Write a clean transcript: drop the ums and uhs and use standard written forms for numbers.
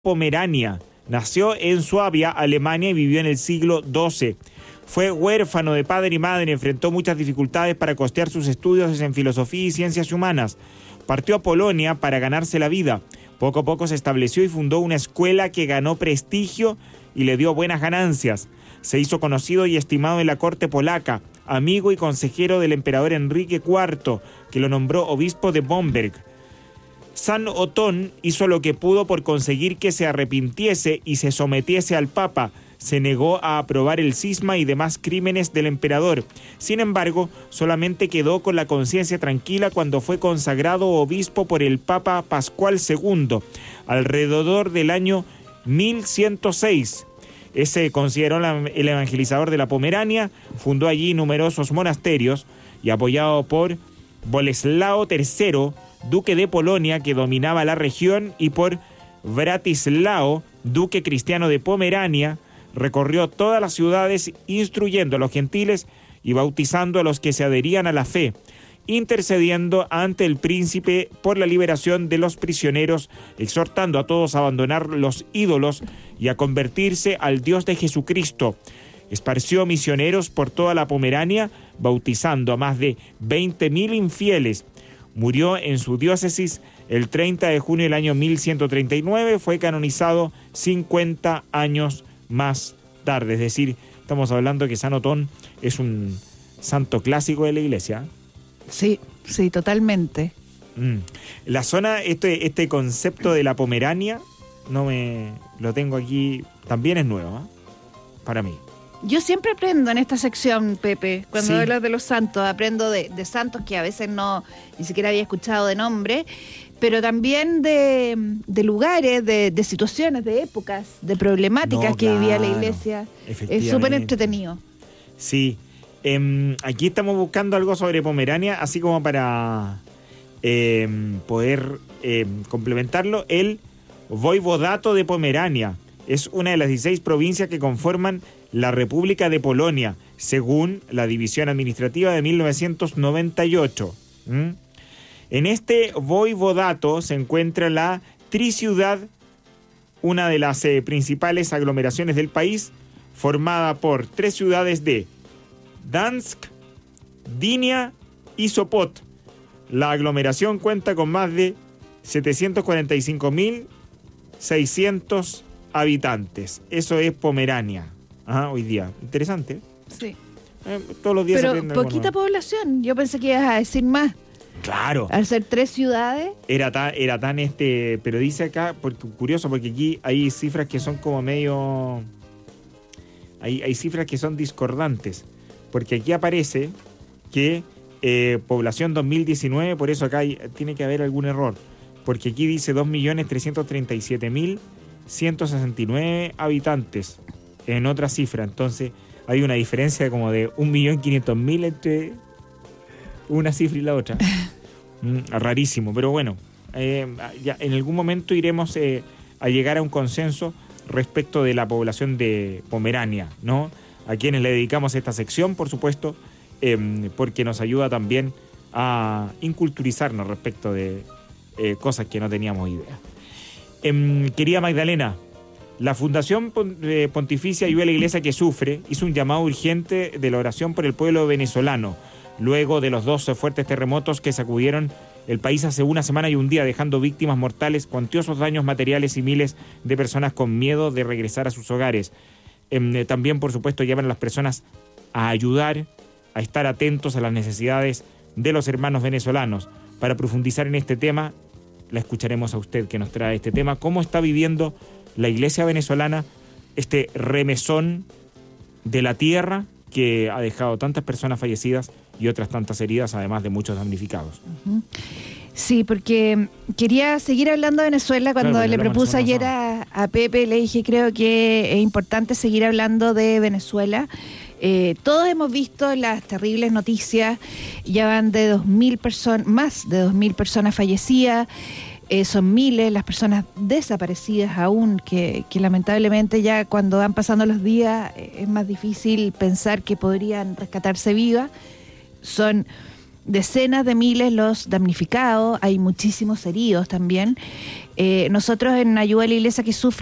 Pomerania. Nació en Suabia, Alemania, y vivió en el siglo XII. Fue huérfano de padre y madre, enfrentó muchas dificultades para costear sus estudios en filosofía y ciencias humanas. Partió a Polonia para ganarse la vida. Poco a poco se estableció y fundó una escuela que ganó prestigio y le dio buenas ganancias. Se hizo conocido y estimado en la corte polaca, amigo y consejero del emperador Enrique IV, que lo nombró obispo de Bamberg. San Otón hizo lo que pudo por conseguir que se arrepintiese y se sometiese al Papa. Se negó a aprobar el cisma y demás crímenes del emperador. Sin embargo, solamente quedó con la conciencia tranquila cuando fue consagrado obispo por el Papa Pascual II, alrededor del año 1106. Se consideró el evangelizador de la Pomerania, fundó allí numerosos monasterios y apoyado por Boleslao III, duque de Polonia, que dominaba la región, y por Bratislao, duque cristiano de Pomerania, recorrió todas las ciudades instruyendo a los gentiles y bautizando a los que se adherían a la fe, intercediendo ante el príncipe por la liberación de los prisioneros, exhortando a todos a abandonar los ídolos y a convertirse al Dios de Jesucristo. Esparció misioneros por toda la Pomerania, bautizando a más de 20.000 infieles. Murió en su diócesis el 30 de junio del año 1139, fue canonizado 50 años más tarde. Es decir, estamos hablando que San Otón es un santo clásico de la iglesia. Sí, totalmente. La zona, este concepto de la Pomerania, lo tengo aquí, también es nuevo, ¿eh? Para mí. Yo siempre aprendo en esta sección, Pepe, cuando hablas de los santos, aprendo de santos que a veces ni siquiera había escuchado de nombre, pero también de lugares, de situaciones, de épocas, de problemáticas que vivía la iglesia. Es súper entretenido. Sí, aquí estamos buscando algo sobre Pomerania, así como para poder complementarlo. El voivodato de Pomerania es una de las 16 provincias que conforman la República de Polonia, según la división administrativa de 1998. En este voivodato se encuentra la triciudad, una de las principales aglomeraciones del país, formada por 3 ciudades de Gdansk, Gdynia y Sopot. La aglomeración cuenta con más de 745.600 habitantes. Eso es Pomerania. Hoy día. Interesante. Sí. Todos los días. Pero poquita población. Yo pensé que ibas a decir más. Claro. Al ser 3 ciudades. Era tan pero dice acá, porque curioso, porque aquí hay cifras que son como medio. Hay cifras que son discordantes. Porque aquí aparece que población 2019, por eso acá tiene que haber algún error. Porque aquí dice 2.337.169 habitantes en otra cifra. Entonces hay una diferencia como de 1.500.000 entre una cifra y la otra. Rarísimo, pero bueno, ya en algún momento iremos a llegar a un consenso respecto de la población de Pomerania, ¿no? A quienes le dedicamos esta sección, por supuesto, porque nos ayuda también a inculturizarnos respecto de cosas que no teníamos idea. Querida Magdalena, la Fundación Pontificia Ayuda a la Iglesia que Sufre hizo un llamado urgente de la oración por el pueblo venezolano, luego de los 2 fuertes terremotos que sacudieron el país hace una semana y un día, dejando víctimas mortales, cuantiosos daños materiales y miles de personas con miedo de regresar a sus hogares. También, por supuesto, llaman a las personas a ayudar, a estar atentos a las necesidades de los hermanos venezolanos. Para profundizar en este tema, la escucharemos a usted que nos trae este tema. ¿Cómo está viviendo la iglesia venezolana este remesón de la tierra que ha dejado tantas personas fallecidas y otras tantas heridas, además de muchos damnificados? Sí, porque quería seguir hablando de Venezuela. Cuando le propuse ayer a Pepe, le dije, creo que es importante seguir hablando de Venezuela. Todos hemos visto las terribles noticias, ya van de 2.000 personas, más de 2.000 personas fallecidas, son miles las personas desaparecidas aún, que lamentablemente ya cuando van pasando los días es más difícil pensar que podrían rescatarse vivas. Son decenas de miles los damnificados, hay muchísimos heridos también. Nosotros en Ayuda a la Iglesia que Sufre